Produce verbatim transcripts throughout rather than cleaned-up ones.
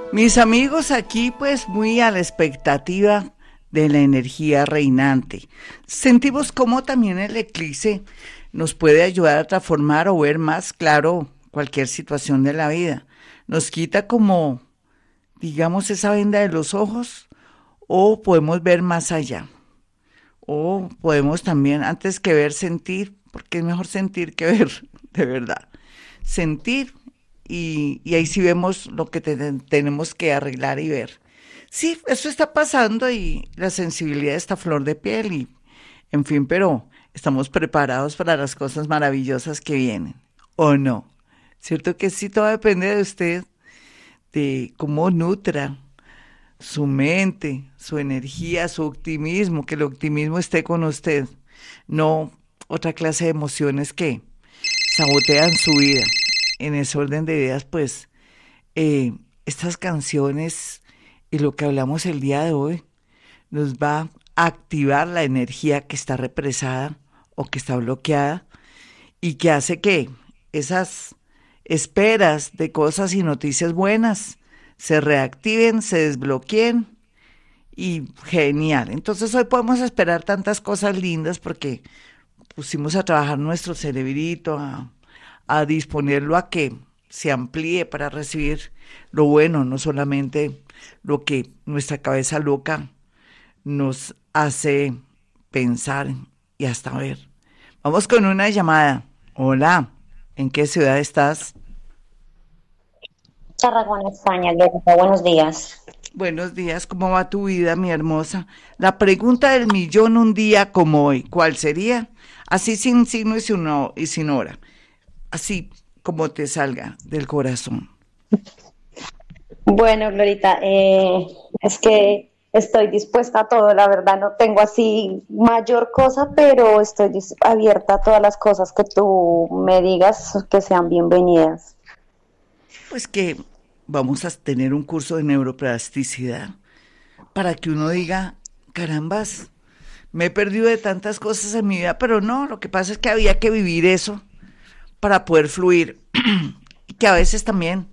Mis amigos, aquí pues muy a la expectativa de la energía reinante. Sentimos cómo también el eclipse nos puede ayudar a transformar o ver más claro cualquier situación de la vida. Nos quita como, digamos, esa venda de los ojos o podemos ver más allá. O podemos también, antes que ver, sentir, porque es mejor sentir que ver, de verdad. Sentir y, y ahí sí vemos lo que te- tenemos que arreglar y ver. Sí, eso está pasando y la sensibilidad está a flor de piel y, en fin, pero estamos preparados para las cosas maravillosas que vienen, ¿o no? ¿Cierto que sí? Todo depende de usted, de cómo nutra su mente, su energía, su optimismo, que el optimismo esté con usted, no otra clase de emociones que sabotean su vida. En ese orden de ideas, pues, eh, estas canciones y lo que hablamos el día de hoy nos va a activar la energía que está represada o que está bloqueada y que hace que esas esperas de cosas y noticias buenas se reactiven, se desbloqueen y genial. Entonces hoy podemos esperar tantas cosas lindas porque pusimos a trabajar nuestro cerebrito, a, a disponerlo a que se amplíe para recibir lo bueno, no solamente lo que nuestra cabeza loca nos hace pensar y hasta ver. Vamos con una llamada. Hola, ¿en qué ciudad estás? Tarragona, España, Glorita, buenos días. Buenos días, ¿cómo va tu vida, mi hermosa? La pregunta del millón un día como hoy, ¿cuál sería? Así sin signo y sin, ho- y sin hora, así como te salga del corazón. Bueno, Glorita, eh, es que estoy dispuesta a todo, la verdad, no tengo así mayor cosa, pero estoy dis- abierta a todas las cosas que tú me digas que sean bienvenidas. Pues que vamos a tener un curso de neuroplasticidad para que uno diga, carambas, me he perdido de tantas cosas en mi vida, pero no, lo que pasa es que había que vivir eso para poder fluir. Y que a veces también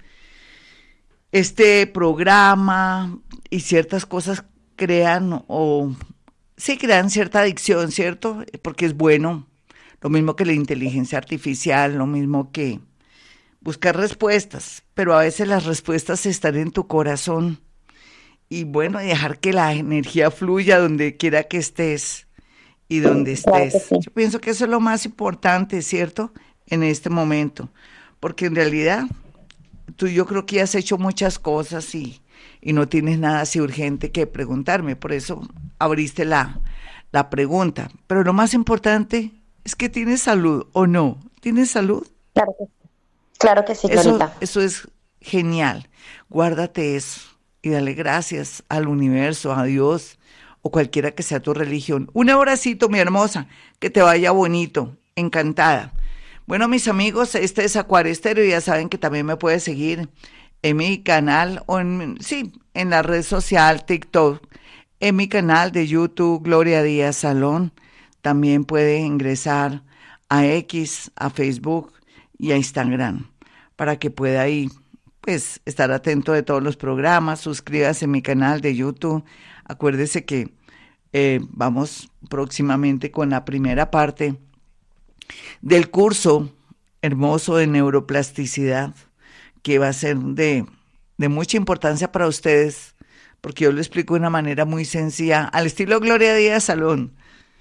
este programa y ciertas cosas crean o sí crean cierta adicción, ¿cierto? Porque es bueno, lo mismo que la inteligencia artificial, lo mismo que buscar respuestas, pero a veces las respuestas están en tu corazón y bueno, dejar que la energía fluya donde quiera que estés y donde Claro que estés. sí. Yo pienso que eso es lo más importante, ¿cierto? En este momento, porque en realidad tú yo creo que has hecho muchas cosas y, y no tienes nada así urgente que preguntarme, por eso abriste la, la pregunta. Pero lo más importante es que tienes salud o no. ¿Tienes salud? Claro que sí. Claro que sí, Eso, Glorita. eso es genial. Guárdate eso y dale gracias al universo, a Dios o cualquiera que sea tu religión. Un abracito, mi hermosa, que te vaya bonito, encantada. Bueno, mis amigos, este es Acuario Estéreo, ya saben que también me puedes seguir en mi canal o en, sí, en la red social TikTok, en mi canal de YouTube Gloria Díaz Salón. También puede ingresar a X, a Facebook y a Instagram para que pueda ahí pues estar atento de todos los programas. Suscríbase a mi canal de YouTube. Acuérdese que eh, vamos próximamente con la primera parte del curso hermoso de neuroplasticidad, que va a ser de, de mucha importancia para ustedes, porque yo lo explico de una manera muy sencilla, al estilo Gloria Díaz Salón,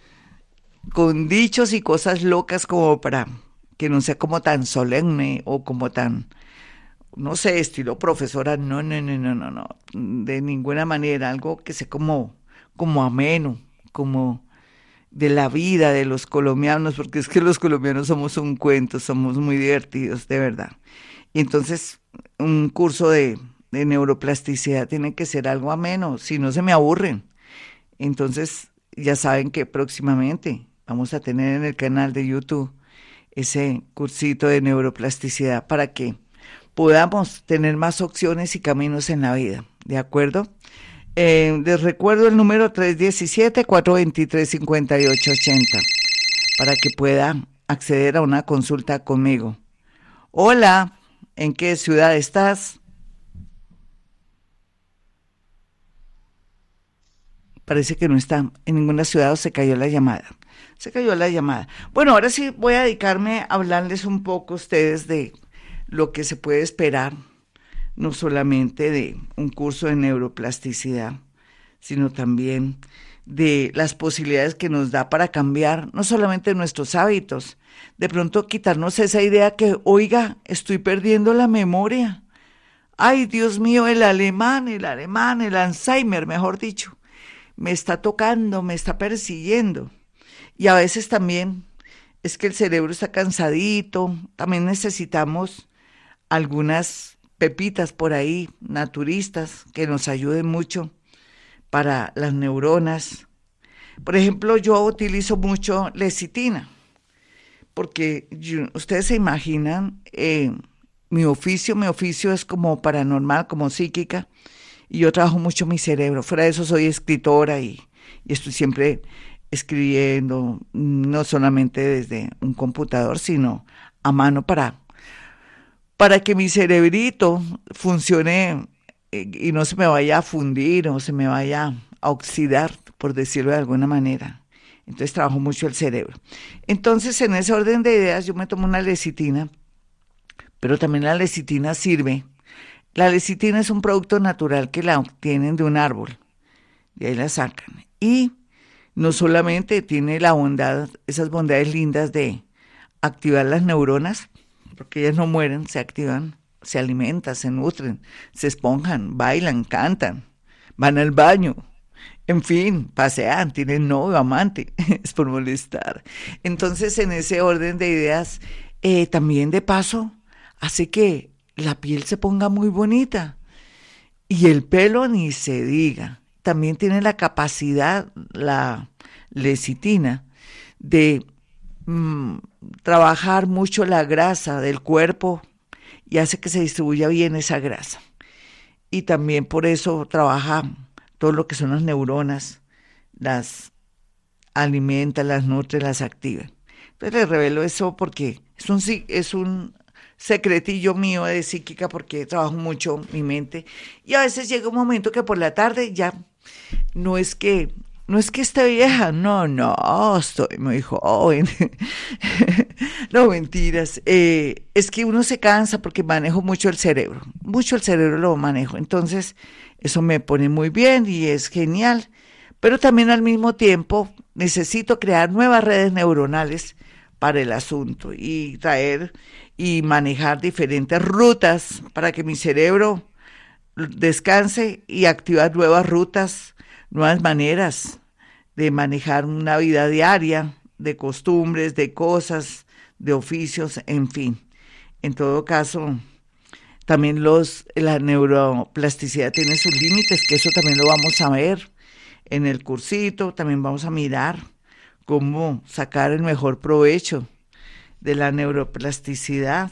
con dichos y cosas locas como para que no sea como tan solemne o como tan, no sé, estilo profesora, no, no, no, no, no, no, de ninguna manera, algo que sea como, como ameno, como de la vida de los colombianos, porque es que los colombianos somos un cuento, somos muy divertidos, de verdad. Y entonces, un curso de, de neuroplasticidad tiene que ser algo ameno, si no se me aburren. Entonces, ya saben que próximamente vamos a tener en el canal de YouTube ese cursito de neuroplasticidad para que podamos tener más opciones y caminos en la vida, ¿de acuerdo? Eh, les recuerdo el número tres uno siete, cuatro dos tres, cinco ocho ocho cero para que pueda acceder a una consulta conmigo. Hola, ¿en qué ciudad estás? parece que no está en ninguna ciudad o se cayó la llamada. Se cayó la llamada. Bueno, ahora sí voy a dedicarme a hablarles un poco a ustedes de lo que se puede esperar, no solamente de un curso de neuroplasticidad, sino también de las posibilidades que nos da para cambiar no solamente nuestros hábitos, de pronto quitarnos esa idea que, oiga, estoy perdiendo la memoria. Ay, Dios mío, el alemán, el alemán, el Alzheimer, mejor dicho, me está tocando, me está persiguiendo. Y a veces también es que el cerebro está cansadito, también necesitamos algunas pepitas por ahí, naturistas, que nos ayuden mucho para las neuronas. Por ejemplo, yo utilizo mucho lecitina, porque yo, ustedes se imaginan, eh, mi oficio, mi oficio es como paranormal, como psíquica, y yo trabajo mucho mi cerebro. Fuera de eso soy escritora y, y estoy siempre escribiendo, no solamente desde un computador, sino a mano para, para que mi cerebrito funcione y no se me vaya a fundir o se me vaya a oxidar, por decirlo de alguna manera. Entonces trabajo mucho el cerebro. Entonces, en ese orden de ideas, yo me tomo una lecitina, pero también la lecitina sirve. La lecitina es un producto natural que la obtienen de un árbol, de ahí la sacan. Y no solamente tiene la bondad, esas bondades lindas de activar las neuronas, porque ellas no mueren, se activan, se alimentan, se nutren, se esponjan, bailan, cantan, van al baño, en fin, pasean, tienen novio, amante, es por molestar. Entonces, en ese orden de ideas, eh, también de paso, hace que la piel se ponga muy bonita y el pelo ni se diga. También tiene la capacidad, la lecitina, de mmm, trabajar mucho la grasa del cuerpo y hace que se distribuya bien esa grasa. Y también por eso trabaja todo lo que son las neuronas, las alimenta, las nutre, las activa. Entonces les revelo eso porque es un, es un secretillo mío de psíquica, porque trabajo mucho mi mente y a veces llega un momento que por la tarde ya no es que no es que esté vieja, no, no, estoy muy joven. No, mentiras. Eh, es que uno se cansa porque manejo mucho el cerebro, mucho el cerebro lo manejo, entonces eso me pone muy bien y es genial, pero también al mismo tiempo necesito crear nuevas redes neuronales para el asunto y traer y manejar diferentes rutas para que mi cerebro descanse y activar nuevas rutas, nuevas maneras de manejar una vida diaria, de costumbres, de cosas, de oficios, en fin. En todo caso, también los, la neuroplasticidad tiene sus límites, que eso también lo vamos a ver en el cursito, también vamos a mirar cómo sacar el mejor provecho de la neuroplasticidad,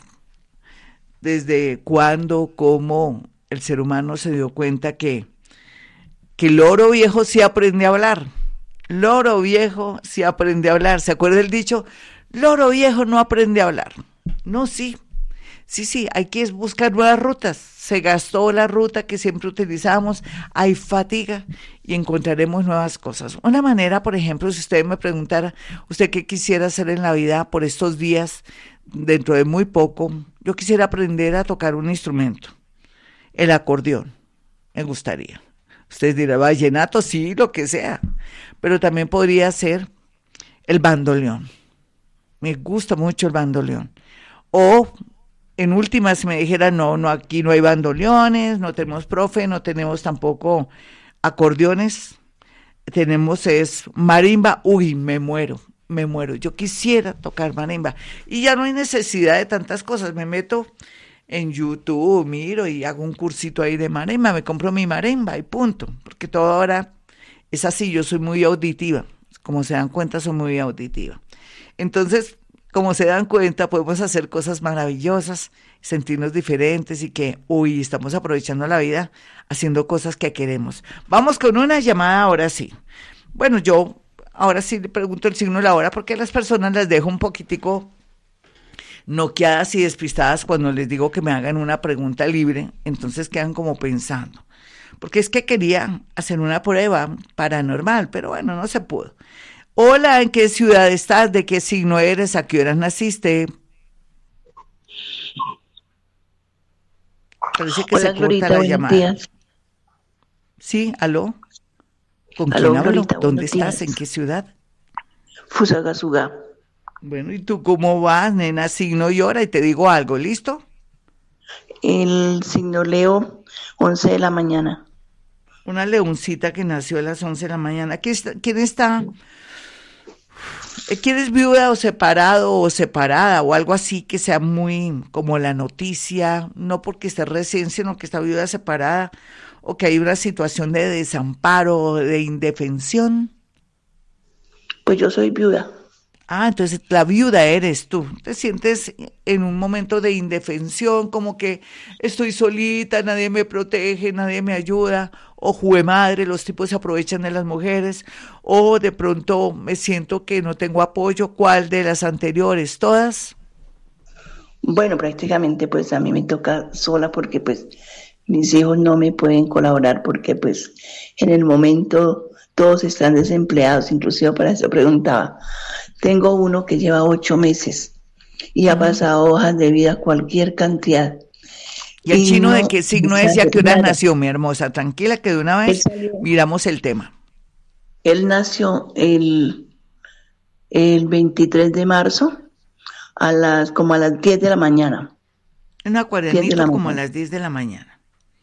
desde cuándo, cómo el ser humano se dio cuenta que, que el loro viejo sí aprende a hablar, loro viejo sí aprende a hablar, ¿se acuerda el dicho? Loro viejo no aprende a hablar, no, sí, sí, sí, hay que buscar nuevas rutas, se gastó la ruta que siempre utilizamos, hay fatiga y encontraremos nuevas cosas. Una manera, por ejemplo, si usted me preguntara, ¿usted qué quisiera hacer en la vida por estos días, dentro de muy poco? Yo quisiera aprender a tocar un instrumento, el acordeón, me gustaría. Usted dirá, vallenato, sí, lo que sea, pero también podría ser el bandoneón, me gusta mucho el bandoneón, o en últimas, si me dijera, no, no, aquí no hay bandoneones, no tenemos profe, no tenemos tampoco acordeones, tenemos es marimba, uy, me muero, me muero, yo quisiera tocar marimba, y ya no hay necesidad de tantas cosas, me meto en YouTube, miro y hago un cursito ahí de marimba, me compro mi marimba y punto, porque todo ahora es así, yo soy muy auditiva, como se dan cuenta, soy muy auditiva, entonces, como se dan cuenta, podemos hacer cosas maravillosas, sentirnos diferentes y que, uy, estamos aprovechando la vida haciendo cosas que queremos. Vamos con una llamada ahora sí. Bueno, yo ahora sí le pregunto el signo de la hora porque a las personas las dejo un poquitico noqueadas y despistadas cuando les digo que me hagan una pregunta libre, entonces quedan como pensando. Porque es que quería hacer una prueba paranormal, pero bueno, no se pudo. Hola, ¿en qué ciudad estás? ¿De qué signo eres? ¿A qué horas naciste? Parece que Hola, se corta Glorita, la buenos llamada. días. Sí, ¿aló? ¿Con Aló, quién hablo? Glorita, ¿Dónde buenos estás? días. ¿En qué ciudad? Fusagasugá. Bueno, ¿y tú cómo vas, nena? Signo y hora y te digo algo, ¿listo? El signo Leo, once de la mañana. Una leoncita que nació a las once de la mañana. ¿Quién está? ¿Quién está? Eh, ¿Quieres viuda o separado o separada o algo así que sea muy como la noticia? No porque esté recién, sino que está viuda separada o que hay una situación de desamparo, de indefensión. Pues yo soy viuda. Ah, entonces la viuda eres tú. Te sientes en un momento de indefensión, como que estoy solita, nadie me protege, nadie me ayuda, o jue madre, los tipos se aprovechan de las mujeres, o de pronto me siento que no tengo apoyo. ¿Cuál de las anteriores? ¿Todas? Bueno, prácticamente pues a mí me toca sola porque pues mis hijos no me pueden colaborar porque pues en el momento todos están desempleados, inclusive para eso preguntaba. Tengo uno que lleva ocho meses y ha Ujú. pasado hojas de vida cualquier cantidad ¿Y el y chino de no qué me signo es y a sale qué hora nada. nació, mi hermosa? Tranquila, que de una Él vez salió, miramos el tema. él nació el, el veintitrés de marzo a las como a las diez de la mañana. Un diez de la acuarenito como a mañana. las diez de la mañana.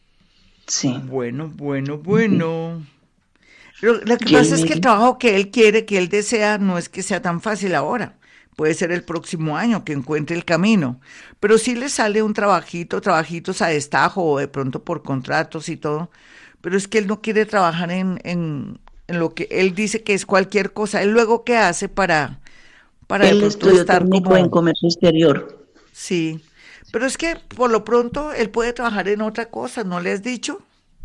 Sí. Bueno, bueno, bueno. Lo, lo que Y él pasa es me que el dijo, trabajo que él quiere, que él desea, no es que sea tan fácil ahora. Puede ser el próximo año que encuentre el camino. Pero sí le sale un trabajito, trabajitos a destajo o de pronto por contratos y todo. Pero es que él no quiere trabajar en, en, en lo que él dice que es cualquier cosa. Él luego, ¿qué hace para, para de él pronto estudió estar técnico en como, comercio exterior. sí? Pero es que por lo pronto él puede trabajar en otra cosa, ¿no le has dicho?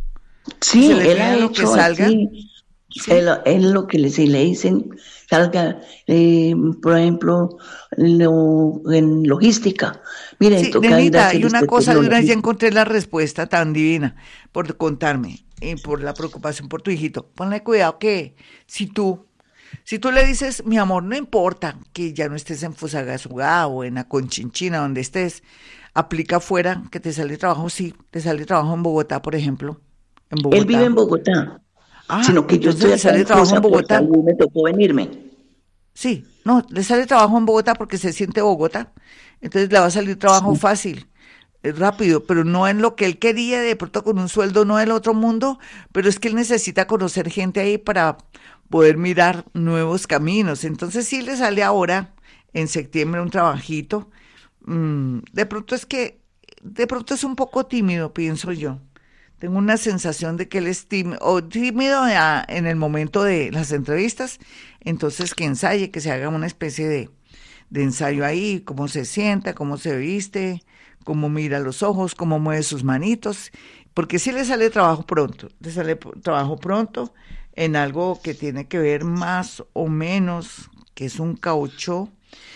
Y se Sí, le él ha pide lo que hecho salga, así, él, ¿sí? él lo que le, si le dicen, salga, eh, por ejemplo, lo- en logística. Miren, Sí, toca ir a nenita, hacer y una este cosa turno de una vez ya logístico. encontré la respuesta tan divina por contarme y por la preocupación por tu hijito. Ponle cuidado que si tú, si tú le dices, mi amor, no importa que ya no estés en Fusagasugá o en Aconchinchina, donde estés, aplica afuera que te sale trabajo, sí, te sale trabajo en Bogotá, por ejemplo, en Él vive Bogotá. en Bogotá, Ah, sino que yo entonces estoy le acá sale en trabajo en Fusa por Bogotá. salud, me tocó venirme. Sí, no, le sale trabajo en Bogotá porque se siente Bogotá. Entonces le va a salir trabajo Sí. fácil, es rápido, pero no en lo que él quería, de pronto con un sueldo no del otro mundo, pero es que él necesita conocer gente ahí para poder mirar nuevos caminos. Entonces sí le sale ahora, en septiembre, un trabajito. Mm, de pronto es que, de pronto es un poco tímido, pienso yo. Tengo una sensación de que él es tímido, o tímido a- en el momento de las entrevistas, entonces que ensaye, que se haga una especie de, de ensayo ahí, cómo se sienta, cómo se viste, cómo mira los ojos, cómo mueve sus manitos, porque sí le sale trabajo pronto, le sale p- trabajo pronto en algo que tiene que ver más o menos, que es un caucho,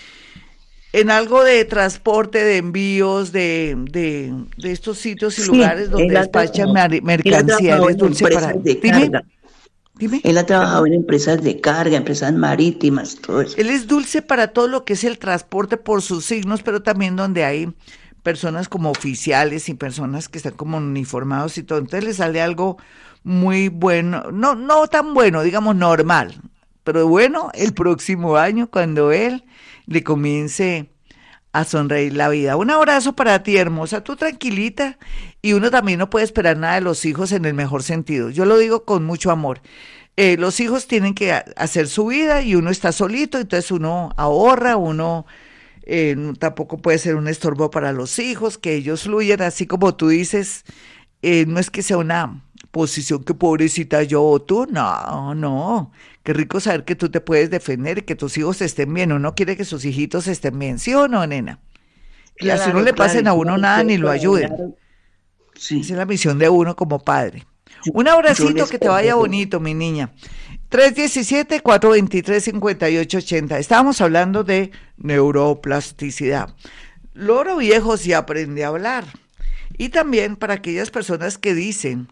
en algo de transporte, de envíos, de, de, de estos sitios y Sí, lugares donde él ha despachan trabajado, mar- él ha mercancía, trabajado eres en dulce empresas para... de Dime, carga, dime, él ha trabajado perdón. en empresas de carga, empresas marítimas, todo eso. Él es dulce para todo lo que es el transporte por sus signos, pero también donde hay personas como oficiales y personas que están como uniformados y todo. Entonces le sale algo muy bueno, no, no tan bueno, digamos normal, pero bueno, el próximo año cuando él le comience a sonreír la vida. Un abrazo para ti, hermosa, tú tranquilita, y uno también no puede esperar nada de los hijos en el mejor sentido. Yo lo digo con mucho amor. Eh, los hijos tienen que ha- hacer su vida y uno está solito, entonces uno ahorra, uno eh, no- tampoco puede ser un estorbo para los hijos, que ellos fluyan, así como tú dices, eh, no es que sea una posición que pobrecita yo o tú, no, no, qué rico saber que tú te puedes defender y que tus hijos estén bien, uno quiere que sus hijitos estén bien, ¿sí o no, nena? Y así no Claro, le claro, pasen y a cómo uno le nada puedo ni lo colaborar. ayuden. Esa es Sí, la misión de uno como padre. yo, Un yo abracito, les que te vaya colaboro. bonito, mi niña. tres uno siete, cuatro dos tres, cinco ocho ocho cero. Estábamos hablando de neuroplasticidad. loro viejo sí aprende a hablar. Y también para aquellas personas que dicen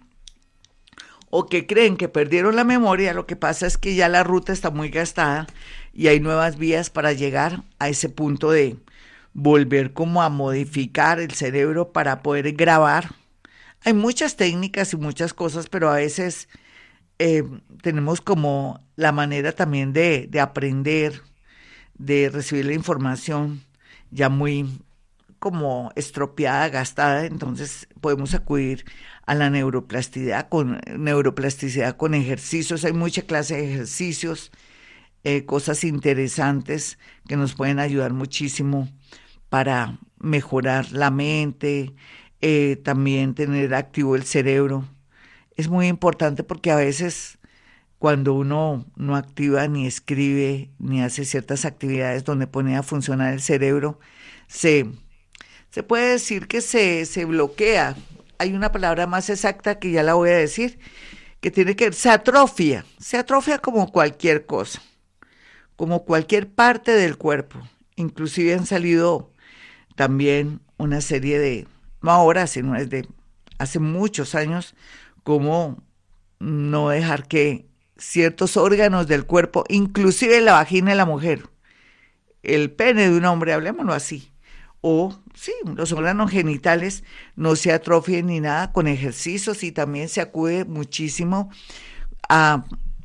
o que creen que perdieron la memoria, lo que pasa es que ya la ruta está muy gastada y hay nuevas vías para llegar a ese punto de volver como a modificar el cerebro para poder grabar. Hay muchas técnicas y muchas cosas, pero a veces eh, tenemos como la manera también de, de aprender, de recibir la información ya muy como estropeada, gastada, entonces podemos acudir a la neuroplasticidad con, neuroplasticidad con ejercicios. Hay mucha clase de ejercicios, eh, cosas interesantes que nos pueden ayudar muchísimo para mejorar la mente, eh, también tener activo el cerebro. Es muy importante porque a veces cuando uno no activa ni escribe ni hace ciertas actividades donde pone a funcionar el cerebro, se, se puede decir que se, se bloquea. Hay una palabra más exacta que ya la voy a decir, que tiene que ver, se atrofia, se atrofia como cualquier cosa, como cualquier parte del cuerpo. Inclusive han salido también una serie de, no ahora, sino desde hace muchos años, cómo no dejar que ciertos órganos del cuerpo, inclusive la vagina de la mujer, el pene de un hombre, hablemoslo así, o sí, los órganos genitales no se atrofien ni nada con ejercicios, y también se acude muchísimo a,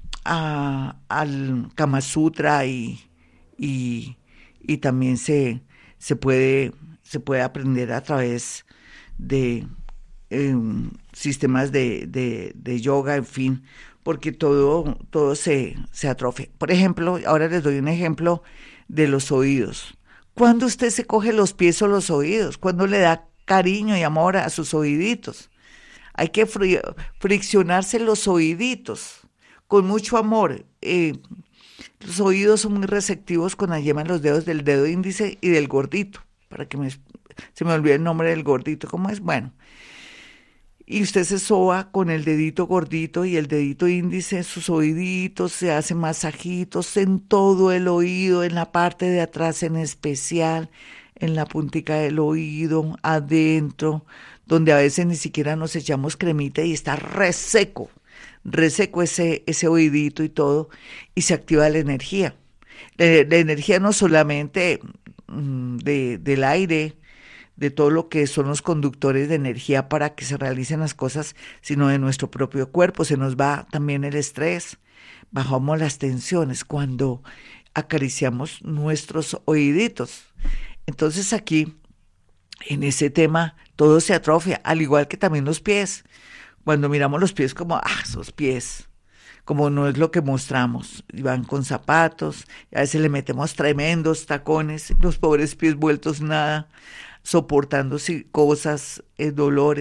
a al Kama Sutra y, y, y también se, se, puede, se puede aprender a través de eh, sistemas de, de, de yoga, en fin, porque todo, todo se, se atrofia. Por ejemplo, ahora les doy un ejemplo de los oídos. ¿Cuándo usted se coge los pies o los oídos? ¿Cuándo le da cariño y amor a sus oíditos? Hay que fri friccionarse los oíditos con mucho amor. Eh, los oídos son muy receptivos con la yema de los dedos del dedo índice y del gordito, para que me, se me olvide el nombre del gordito. ¿Cómo es? Bueno. Y usted se soba con el dedito gordito y el dedito índice, sus oíditos, se hace masajitos en todo el oído, en la parte de atrás en especial, en la puntica del oído, adentro, donde a veces ni siquiera nos echamos cremita y está reseco, reseco ese, ese oídito y todo, y se activa la energía. La, la energía no solamente mm, de, del aire, de todo lo que son los conductores de energía para que se realicen las cosas, sino de nuestro propio cuerpo. Se nos va también el estrés, bajamos las tensiones cuando acariciamos nuestros oíditos. Entonces aquí, en ese tema, todo se atrofia, al igual que también los pies. Cuando miramos los pies como, ah, esos pies, como no es lo que mostramos, y van con zapatos, y a veces le metemos tremendos tacones, los pobres pies vueltos nada, soportando cosas, eh, dolores.